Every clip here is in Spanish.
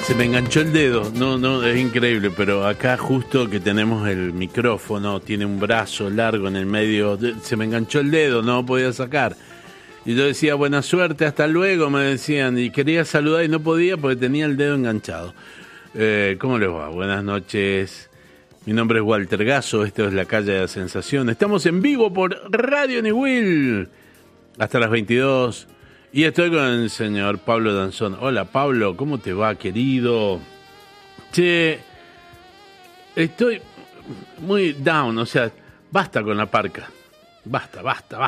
Se me enganchó el dedo, no, es increíble, pero acá justo que tenemos el micrófono, tiene un brazo largo en el medio, se me enganchó el dedo, no podía sacar. Y yo decía, buena suerte, hasta luego, me decían, y quería saludar y no podía porque tenía el dedo enganchado. ¿Cómo les va? Buenas noches, mi nombre es Walter Gasso, esto es La Calle de la Sensación. Estamos en vivo por Radio Niwil hasta las 22. Y estoy con el señor Pablo Danzón. Hola Pablo, ¿cómo te va, querido? Che, estoy muy down, o sea, basta con la parca. Basta.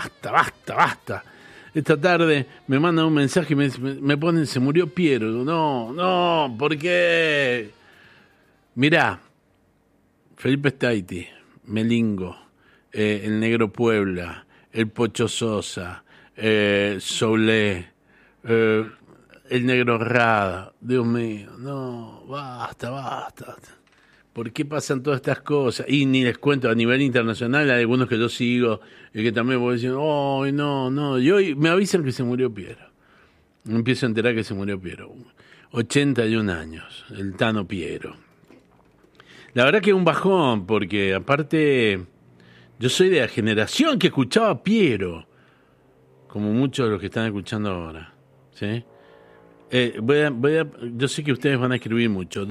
Esta tarde me mandan un mensaje y me ponen, se murió Piero. No, ¿por qué? Mirá, Felipe Staiti, Melingo, el Negro Puebla, el Pocho Sosa, Soulé, el Negro Rada, Dios mío, no, basta. ¿Por qué pasan todas estas cosas? Y ni les cuento, a nivel internacional hay algunos que yo sigo y que también voy diciendo, no, y hoy me avisan que se murió Piero. Me empiezo a enterar que se murió Piero. 81 años, el Tano Piero. La verdad que es un bajón, porque aparte yo soy de la generación que escuchaba a Piero, como muchos de los que están escuchando ahora, ¿sí? Yo sé que ustedes van a escribir mucho,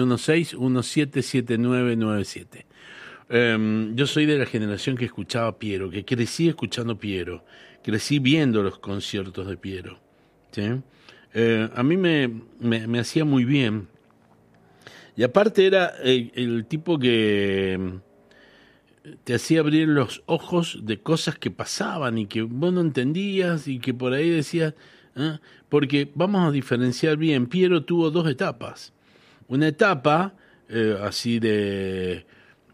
1216-177997. Yo soy de la generación que escuchaba a Piero, que crecí escuchando Piero, crecí viendo los conciertos de Piero, ¿sí? A mí me hacía muy bien, y aparte era el tipo que te hacía abrir los ojos de cosas que pasaban y que vos no entendías y que por ahí decías, ¿eh? Porque vamos a diferenciar bien, Piero tuvo dos etapas. Una etapa así de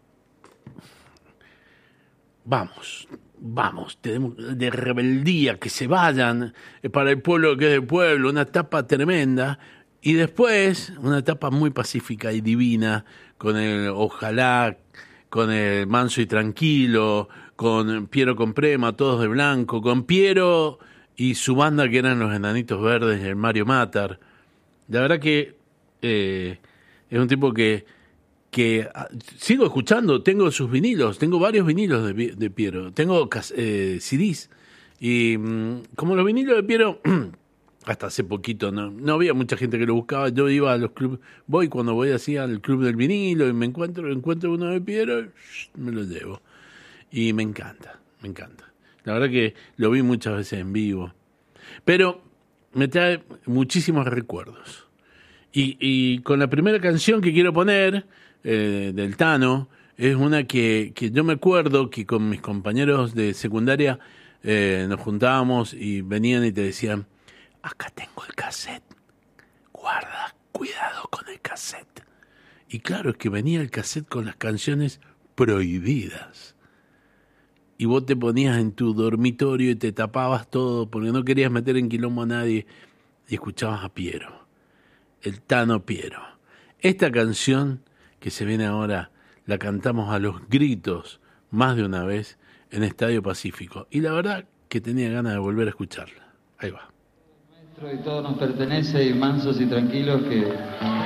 vamos, de rebeldía, que se vayan para el pueblo que es del pueblo, una etapa tremenda, y después una etapa muy pacífica y divina, con el ojalá, con el manso y tranquilo, con Piero con Prema, todos de blanco, con Piero y su banda que eran los Enanitos Verdes y el Mario Matar. La verdad que es un tipo que sigo escuchando, tengo sus vinilos, tengo varios vinilos de Piero, tengo CDs, y como los vinilos de Piero, hasta hace poquito no había mucha gente que lo buscaba, yo iba a los clubes, cuando voy así al club del vinilo y me encuentro uno de Piero, me lo llevo, y me encanta, la verdad que lo vi muchas veces en vivo, pero me trae muchísimos recuerdos, y con la primera canción que quiero poner, del Tano, es una que yo me acuerdo que con mis compañeros de secundaria nos juntábamos y venían y te decían, acá tengo el cassette, guarda, cuidado con el cassette. Y claro, es que venía el cassette con las canciones prohibidas. Y vos te ponías en tu dormitorio y te tapabas todo porque no querías meter en quilombo a nadie y escuchabas a Piero, el Tano Piero. Esta canción que se viene ahora la cantamos a los gritos más de una vez en Estadio Pacífico. Y la verdad que tenía ganas de volver a escucharla. Ahí va. Y todo nos pertenece, y mansos y tranquilos que